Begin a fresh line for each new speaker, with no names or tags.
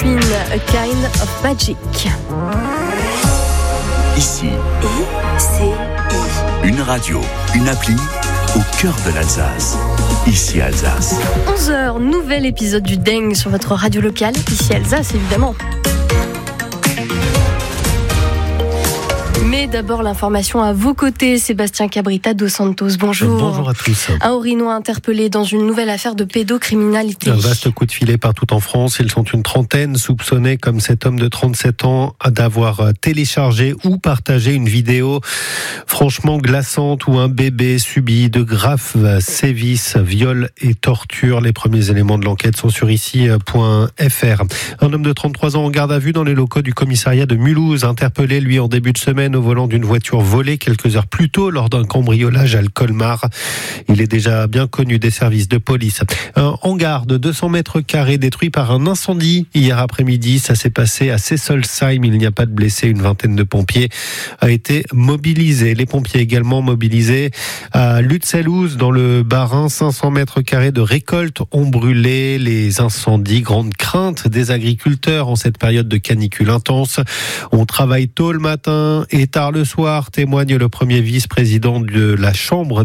Queen, A Kind of Magic.
Ici, une radio, une appli au cœur de l'Alsace. Ici Alsace.
11h, nouvel épisode du Deng sur votre radio locale. Ici Alsace, évidemment. Mais d'abord, l'information à vos côtés, Sébastien Cabrita dos Santos. Bonjour.
Bonjour à tous.
Un Orinois interpellé dans une nouvelle affaire de pédocriminalité.
Un vaste coup de filet partout en France. Ils sont une trentaine soupçonnés, comme cet homme de 37 ans, d'avoir téléchargé ou partagé une vidéo franchement glaçante où un bébé subit de graves sévices, viols et tortures. Les premiers éléments de l'enquête sont sur ici.fr. Un homme de 33 ans en garde à vue dans les locaux du commissariat de Mulhouse, interpellé lui en début de semaine au volant d'une voiture volée quelques heures plus tôt lors d'un cambriolage à Colmar. Il est déjà bien connu des services de police. Un hangar de 200 mètres carrés détruit par un incendie hier après-midi. Ça s'est passé à Sessolsheim. Il n'y a pas de blessés. Une vingtaine de pompiers a été mobilisés. Les pompiers également mobilisés à Lutzelhouse dans le Bas-Rhin. 500 mètres carrés de récolte ont brûlé. Les incendies, grande crainte des agriculteurs en cette période de canicule intense. On travaille tôt le matin et tard le soir, témoigne le premier vice-président de la Chambre